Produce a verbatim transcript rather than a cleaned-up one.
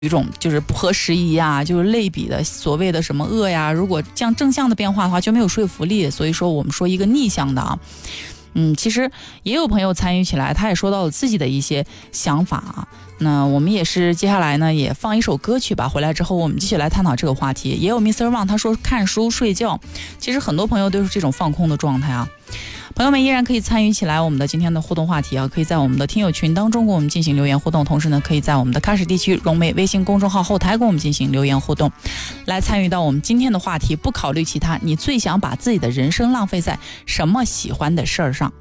一种就是不合时宜啊，就是类比的所谓的什么恶呀，如果这样正向的变化的话就没有说服力，所以说我们说一个逆向的啊。嗯，其实也有朋友参与起来，他也说到了自己的一些想法啊。那我们也是接下来呢也放一首歌曲吧，回来之后我们继续来探讨这个话题。也有 mister Wang 他说看书睡觉，其实很多朋友都是这种放空的状态啊。朋友们依然可以参与起来我们的今天的互动话题啊，可以在我们的听友群当中跟我们进行留言互动，同时呢可以在我们的喀什地区融媒微信公众号后台跟我们进行留言互动，来参与到我们今天的话题。不考虑其他，你最想把自己的人生浪费在什么喜欢的事儿上？